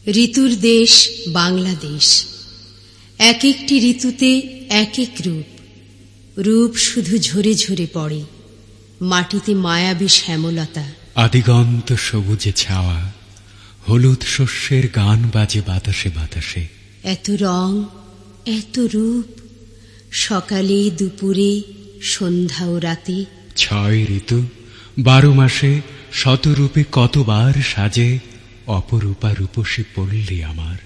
ঋতুর দেশ বাংলাদেশ। এক একটি ঋতুতে এক এক রূপ, রূপ শুধু ঝরে ঝরে পড়ে। মাটিতে মায়াবী শ্যামলতা, আদিগন্ত সবুজে ছাওয়া, হলুদ শস্যের গান বাজে বাতাসে বাতাসে। এত রং, এত রূপ, সকালে দুপুরে সন্ধ্যা ও রাতে। 6 ঋতু 12 মাসে শতরূপে কতবার সাজে, অপরূপা রূপসী পল্লী আমার।